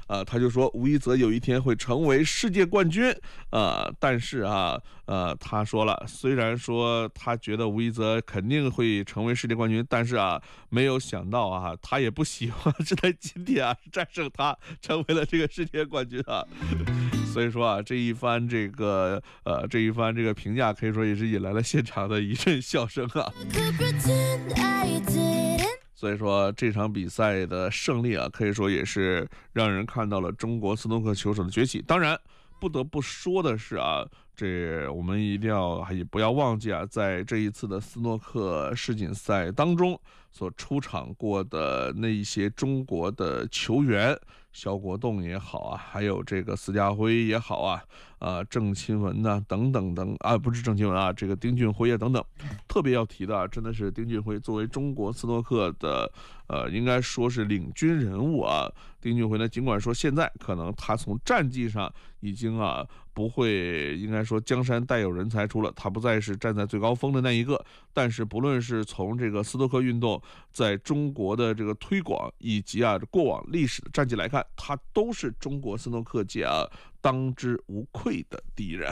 他就说吴一泽有一天会成为世界冠军，但是他说了，虽然说他觉得吴一泽肯定会成为世界冠军，但是没有想到他也不希望是在今天战胜他，成为了这个世界冠军所以说这一番这个评价，可以说也是引来了现场的一阵笑声所以说这场比赛的胜利可以说也是让人看到了中国斯诺克球手的崛起。当然，不得不说的是这我们一定要也不要忘记在这一次的斯诺克世锦赛当中所出场过的那一些中国的球员，肖国栋也好还有这个司家辉也好郑钦文等等不是郑钦文这个丁俊晖等等。特别要提的真的是丁俊晖，作为中国斯诺克的应该说是领军人物丁俊晖呢，尽管说现在可能他从战绩上已经不会，应该说江山代有人才出了，他不再是站在最高峰的那一个，但是不论是从这个斯诺克运动在中国的这个推广，以及过往历史的战绩来看，他都是中国斯诺克界当之无愧的第一人。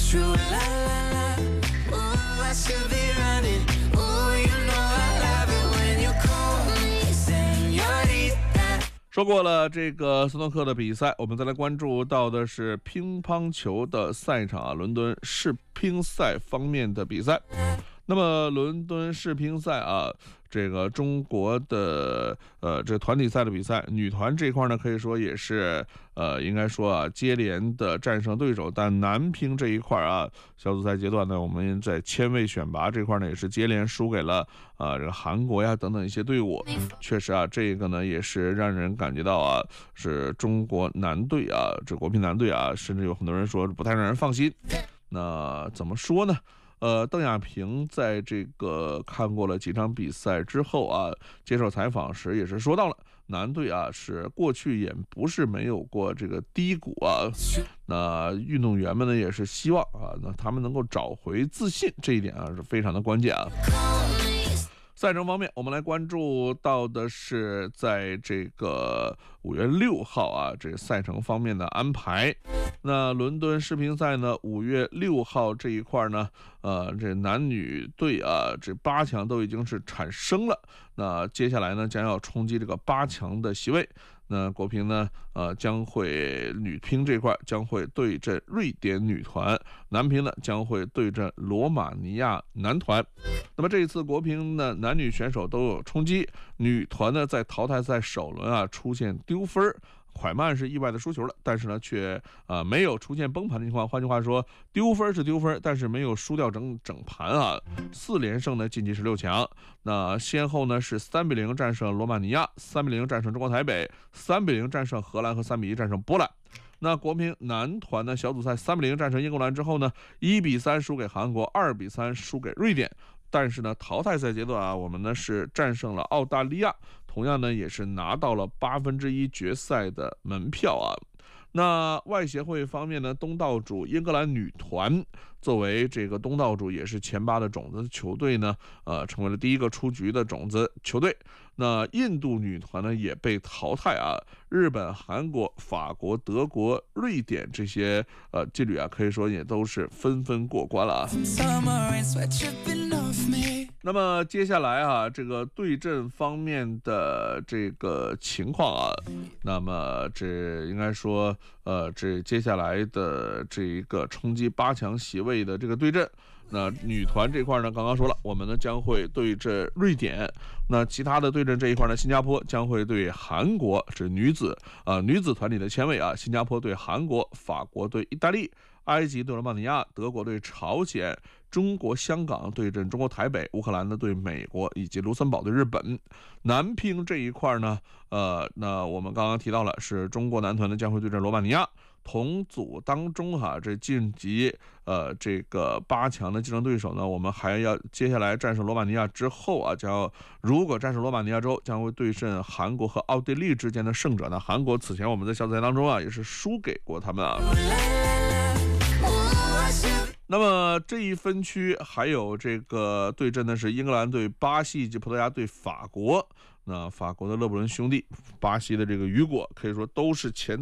说过了这个斯诺克的比赛，我们再来关注到的是乒乓球的赛场伦敦世乒赛方面的比赛。那么伦敦世乒赛这个中国的这团体赛的比赛，女团这一块呢，可以说也是应该说接连的战胜对手，但男乒这一块小组赛阶段呢，我们在签位选拔这块呢，也是接连输给了这个韩国等等一些队伍。确实这个呢也是让人感觉到是中国男队这国乒男队甚至有很多人说不太让人放心。那怎么说呢？邓亚萍在这个看过了几场比赛之后接受采访时也是说到了，男队是过去也不是没有过这个低谷那运动员们呢也是希望那他们能够找回自信，这一点是非常的关键赛程方面，我们来关注到的是在这个5月6号这赛程方面的安排。那伦敦世乒赛呢，5月6号这一块呢，这男女队这8强都已经是产生了。那接下来呢，将要冲击这个8强的席位。那国乒呢，将会女乒这块将会对阵瑞典女团，男乒呢将会对阵罗马尼亚男团。那么这一次国乒呢，男女选手都有冲击，女团呢在淘汰赛首轮出现丢分。蒯曼是意外的输球了，但是呢却没有出现崩盘的情况。换句话说，丢分是丢分，但是没有输掉整盘4连胜呢晋级16强。那先后呢是3-0战胜罗马尼亚，3-0战胜中国台北，3-0战胜荷兰和3-1战胜波兰。那国乒男团呢小组赛3-0战胜英格兰之后呢，1-3输给韩国，2-3输给瑞典。但是呢，淘汰赛阶段我们呢是战胜了澳大利亚，同样呢也是拿到了1/8决赛的门票那外协会方面呢，东道主英格兰女团作为这个东道主也是前8的种子球队呢，成为了第一个出局的种子球队。那印度女团呢也被淘汰日本、韩国、法国、德国、瑞典这些劲旅可以说也都是纷纷过关了那么接下来这个对阵方面的这个情况那么这应该说这接下来的这一个冲击8强席位的这个对阵，那女团这块呢，刚刚说了，我们呢将会对阵瑞典。那其他的对阵这一块呢，新加坡将会对韩国，是女子团体的签位新加坡对韩国，法国对意大利，埃及对罗马尼亚，德国对朝鲜，中国香港对阵中国台北，乌克兰呢对美国，以及卢森堡对日本。男乒这一块呢，那我们刚刚提到了，是中国男团呢将会对阵罗马尼亚。同组当中这晋级这个8强的竞争对手呢，我们还要接下来战胜罗马尼亚之后如果战胜罗马尼亚之后，将会对阵韩国和奥地利之间的胜者呢。韩国此前我们在小组赛当中也是输给过他们那么这一分区还有这个对阵的是英格兰对巴西以及葡萄牙对法国。那法国的勒布伦兄弟，巴西的这个雨果，可以说都是前